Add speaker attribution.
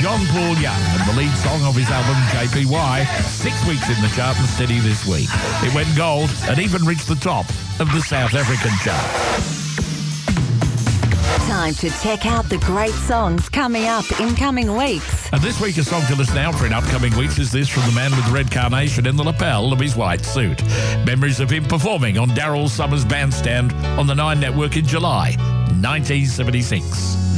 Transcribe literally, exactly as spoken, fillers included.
Speaker 1: John Paul Young, and the lead song of his album J P Y, six weeks in the chart and steady this week. It went gold and even reached the top of the South African chart.
Speaker 2: Time to check out the great songs coming up in coming weeks.
Speaker 1: And this week, a song to listen out for in upcoming weeks is this from the man with the red carnation in the lapel of his white suit. Memories of him performing on Daryl Summers' bandstand on the Nine Network in July nineteen seventy-six.